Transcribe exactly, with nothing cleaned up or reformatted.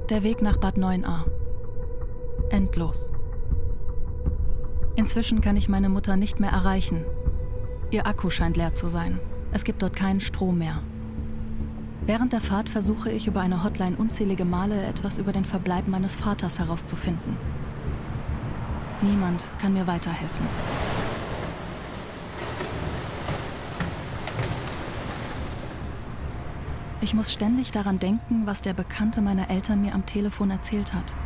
Der Weg nach Bad neun a. Endlos. Inzwischen kann ich meine Mutter nicht mehr erreichen. Ihr Akku scheint leer zu sein. Es gibt dort keinen Strom mehr. Während der Fahrt versuche ich über eine Hotline unzählige Male etwas über den Verbleib meines Vaters herauszufinden. Niemand kann mir weiterhelfen. Ich muss ständig daran denken, was der Bekannte meiner Eltern mir am Telefon erzählt hat.